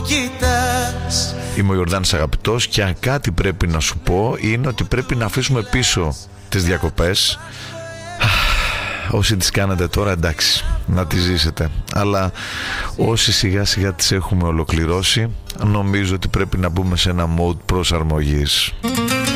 κοιτάς. Είμαι ο Ιορδάνης Αγαπητός και αν κάτι πρέπει να σου πω είναι ότι πρέπει να αφήσουμε πίσω τις διακοπές. Όσοι τις κάνετε τώρα, εντάξει, να τις ζήσετε. Αλλά όσοι σιγά σιγά τις έχουμε ολοκληρώσει, νομίζω ότι πρέπει να μπούμε σε ένα mode προσαρμογής.